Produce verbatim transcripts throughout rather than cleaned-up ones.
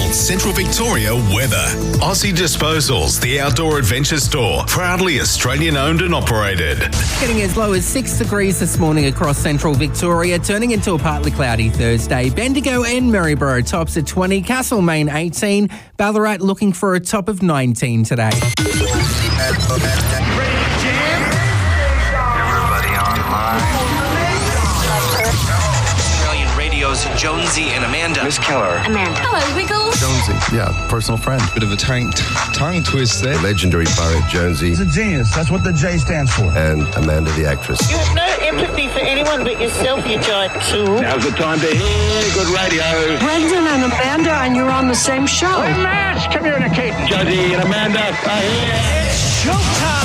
Gold Central Victoria weather. Aussie Disposals, the outdoor adventure store, proudly Australian owned and operated. Getting as low as six degrees this morning across central Victoria, turning into a partly cloudy Thursday. Bendigo and Maryborough tops at twenty, Castlemaine eighteen, Ballarat looking for a top of nineteen today. Jonesy and Amanda. Miss Keller. Amanda. Hello, Wiggles. Jonesy. Yeah, personal friend. Bit of a tongue, tongue twist there. The legendary poet Jonesy. He's a genius. That's what the J stands for. And Amanda, the actress. You have no empathy for anyone but yourself, you giant tool. Now's the time to hear good radio. Brendan and Amanda, and you're on the same show. We're mass communicating. Jonesy and Amanda are here. It's showtime.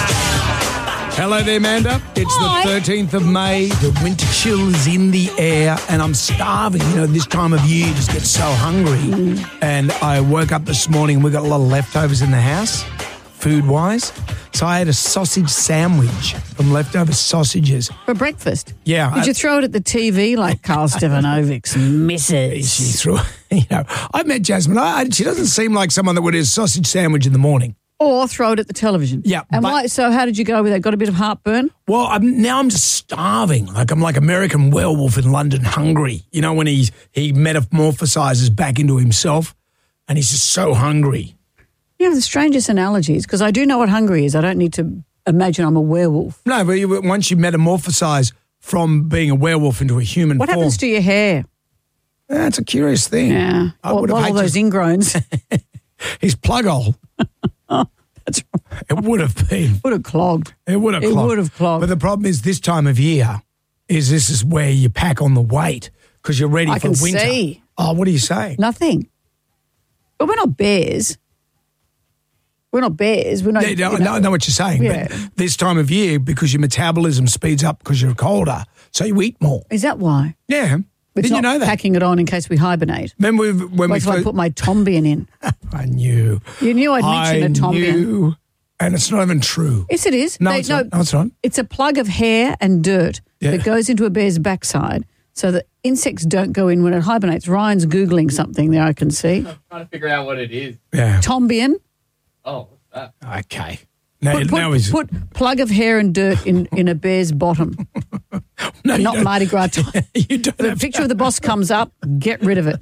Hello there, Amanda. It's Hi. the thirteenth of May. The winter chill is in the air, and I'm starving. You know, this time of year, you just get so hungry. Mm. And I woke up this morning, and we got a lot of leftovers in the house, food-wise. So I had a sausage sandwich from leftover sausages. For breakfast? Yeah. Did I, you throw it at the T V like Carl Stefanovic's missus? She threw, you know, I met Jasmine. I, I, she doesn't seem like someone that would eat a sausage sandwich in the morning. Or throw it at the television. Yeah. And but, why, so how did you go with that? Got a bit of heartburn? Well, I'm, now I'm just starving. Like I'm like American Werewolf in London, hungry. You know, when he, he metamorphosizes back into himself and he's just so hungry. You have the strangest analogies because I do know what hungry is. I don't need to imagine I'm a werewolf. No, but you, once you metamorphosize from being a werewolf into a human What form. happens to your hair? That's a curious thing. Yeah. I Well, would have all hated those ingrowns. his plug hole. That's It would have been. would have clogged. It would have It clogged. would have clogged. But the problem is this time of year is this is where you pack on the weight because you're ready I for can winter. see. Oh, what do you say? Nothing. But we're not bears. We're not bears. We're not. Yeah, no, you know. I know what you're saying. Yeah. But this time of year, because your metabolism speeds up because you're colder, so you eat more. Is that why? Yeah. It's Didn't you not know that? packing it on in case we hibernate. Remember we- when Wait we till I first, put my Tombian in. I knew. You knew I'd mention a I Tombian. knew. And it's not even true. Yes, it is. No, They- it's not. No, it's not. It's a plug of hair and dirt Yeah. that goes into a bear's backside so that insects don't go in when it hibernates. Ryan's Googling something there, I can see. I'm trying to figure out what it is. Yeah. Tombian. Oh, what's that? Okay. Now, Put, put, now he's, put plug of hair and dirt in, in a bear's bottom. no, you Not don't- Mardi Gras time. You don't The have picture of the boss comes up, get rid of it.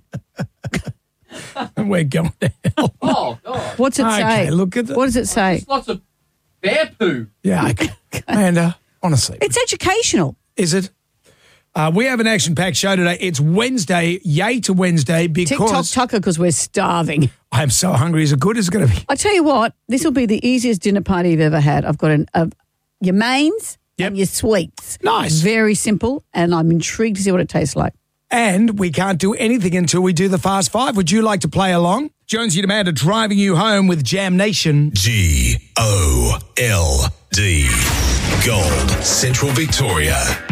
to, we're going to hell. Oh, God. What's it Okay, say? look at the- What does it say? Just lots of bear poo. Yeah, okay. Amanda, honestly. It's educational. Is it? Uh, we have an action-packed show today. It's Wednesday, yay to Wednesday, TikTok because Tucker because we're starving. I'm so hungry. Is it good? Is it going to be? I tell you what, this will be the easiest dinner party you've ever had. I've got an, a, your mains Yep. and your sweets. Nice. Very simple, and I'm intrigued to see what it tastes like. And we can't do anything until we do the Fast Five. Would you like to play along? Jonesy and Amanda driving you home with Jam Nation. G O L D. Gold Central Victoria.